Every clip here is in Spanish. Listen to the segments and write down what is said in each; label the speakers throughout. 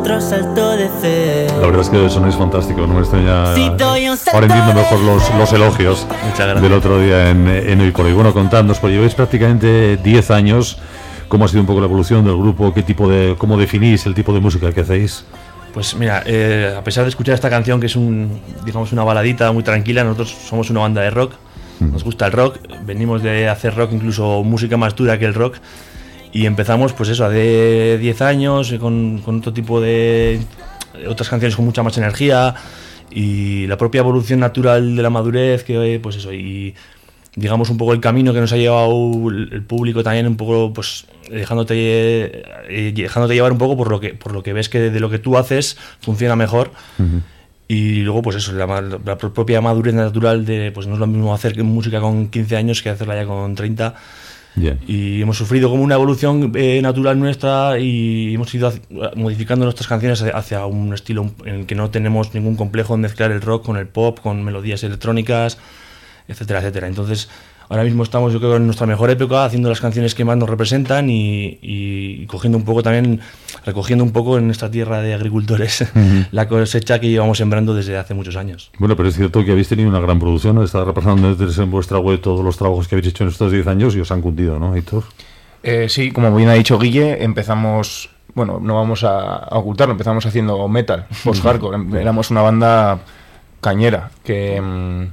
Speaker 1: otro salto de fe.
Speaker 2: La verdad es que sonéis fantástico, no me extraña. Ahora entiendo mejor los elogios del otro día en Hoy por Hoy. Bueno, contadnos, pues lleváis prácticamente 10 años. ¿Cómo ha sido un poco la evolución del grupo? ¿Cómo definís el tipo de música que hacéis?
Speaker 3: Pues mira, a pesar de escuchar esta canción, que es una baladita muy tranquila, nosotros somos una banda de rock. Nos gusta el rock, venimos de hacer rock, incluso música más dura que el rock, y empezamos pues eso, hace 10 años con otro tipo de otras canciones con mucha más energía, y la propia evolución natural de la madurez, que pues eso, y digamos un poco el camino que nos ha llevado el público también, un poco pues dejándote llevar un poco por lo que ves que de lo que tú haces funciona mejor. Y luego pues eso, la propia madurez natural de pues no es lo mismo hacer música con 15 años que hacerla ya con 30.
Speaker 2: Yeah.
Speaker 3: Y hemos sufrido como una evolución natural nuestra, y hemos ido modificando nuestras canciones hacia un estilo en el que no tenemos ningún complejo en mezclar el rock con el pop, con melodías electrónicas, etcétera, etcétera. Entonces ahora mismo estamos, yo creo, en nuestra mejor época, haciendo las canciones que más nos representan y cogiendo un poco también, recogiendo un poco en esta tierra de agricultores la cosecha que llevamos sembrando desde hace muchos años.
Speaker 2: Bueno, pero es cierto que habéis tenido una gran producción, ¿no? Está repasando en vuestra web todos los trabajos que habéis hecho en estos 10 años y os han cundido, ¿no, Héctor?
Speaker 4: Sí, como bien ha dicho Guille, empezamos, bueno, no vamos a ocultarlo, empezamos haciendo metal, post-hardcore. Éramos una banda cañera que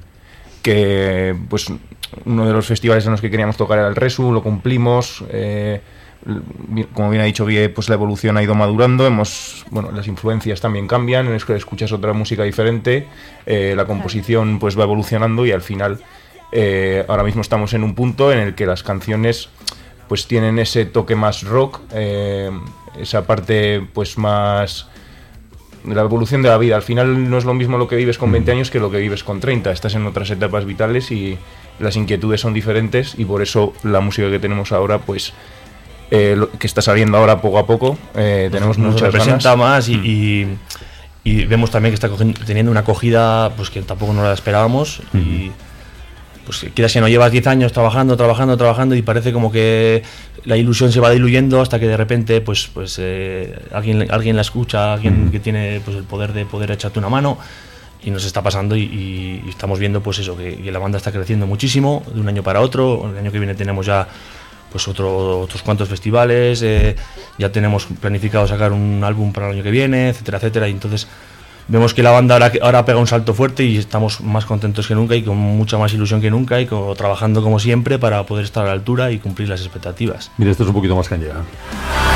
Speaker 4: pues uno de los festivales en los que queríamos tocar era el Resu, lo cumplimos. Como bien ha dicho Guille, pues la evolución ha ido madurando, las influencias también cambian, es que escuchas otra música diferente, la composición pues va evolucionando, y al final ahora mismo estamos en un punto en el que las canciones pues tienen ese toque más rock, esa parte pues más de la evolución de la vida. Al final no es lo mismo lo que vives con 20 años que lo que vives con 30. Estás en otras etapas vitales y las inquietudes son diferentes, y por eso la música que tenemos ahora, pues que está saliendo ahora poco a poco, tenemos muchas ganas. Nos
Speaker 3: representa más y vemos también que está teniendo una acogida pues que tampoco nos la esperábamos. Y pues quieras que no, llevas 10 años trabajando y parece como que la ilusión se va diluyendo hasta que de repente pues alguien la escucha, alguien que tiene pues el poder de poder echarte una mano, y nos está pasando, y estamos viendo pues eso, que la banda está creciendo muchísimo de un año para otro. El año que viene tenemos ya pues otros cuantos festivales, ya tenemos planificado sacar un álbum para el año que viene, etcétera, etcétera, y entonces vemos que la banda ahora pega un salto fuerte, y estamos más contentos que nunca y con mucha más ilusión que nunca, y trabajando como siempre para poder estar a la altura y cumplir las expectativas.
Speaker 2: Mira, esto es un poquito más cañera.